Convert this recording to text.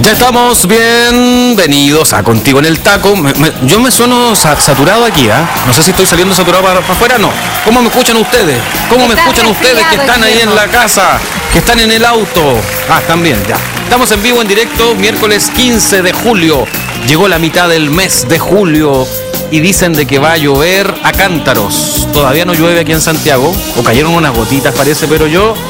Ya estamos, bienvenidos a Contigo en el Taco. Yo me sueno saturado aquí, ¿eh? No sé si estoy saliendo saturado para afuera, no. ¿Cómo me escuchan ustedes? ¿Cómo me escuchan ustedes que están ahí en la casa? Que están en el auto. Ah, también, ya. Estamos en vivo, en directo, miércoles 15 de julio. Llegó la mitad del mes de julio y dicen de que va a llover a cántaros. Todavía no llueve aquí en Santiago, o cayeron unas gotitas parece, pero yo